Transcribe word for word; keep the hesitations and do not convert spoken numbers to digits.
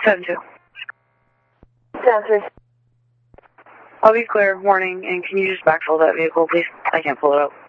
seven two. seven three. I'll be clear, warning, and can you just backfill that vehicle, please? I can't pull it up.